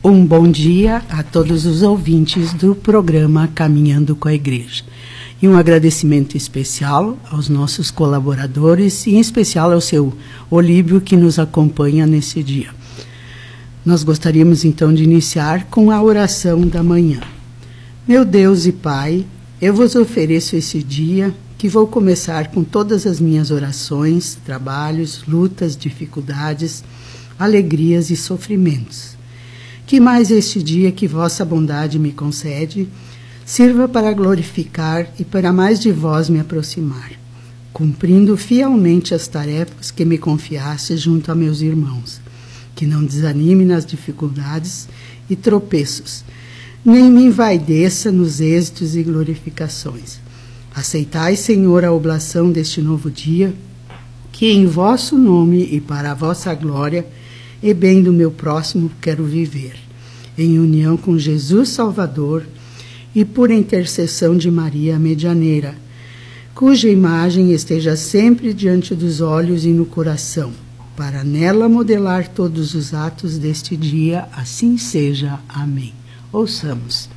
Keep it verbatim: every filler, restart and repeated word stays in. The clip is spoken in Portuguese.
Um bom dia a todos os ouvintes do programa Caminhando com a Igreja. E um agradecimento especial aos nossos colaboradores e em especial ao seu Olíbio que nos acompanha nesse dia. Nós gostaríamos então de iniciar com a oração da manhã. Meu Deus e Pai, eu vos ofereço esse dia que vou começar com todas as minhas orações, trabalhos, lutas, dificuldades, alegrias e sofrimentos. Que mais este dia que vossa bondade me concede sirva para glorificar e para mais de vós me aproximar, cumprindo fielmente as tarefas que me confiaste junto a meus irmãos. Que não desanime nas dificuldades e tropeços, nem me envaideça nos êxitos e glorificações. Aceitai, Senhor, a oblação deste novo dia, que em vosso nome e para a vossa glória e bem do meu próximo quero viver, em união com Jesus Salvador e por intercessão de Maria Medianeira, cuja imagem esteja sempre diante dos olhos e no coração, para nela modelar todos os atos deste dia, assim seja. Amém. Ouçamos.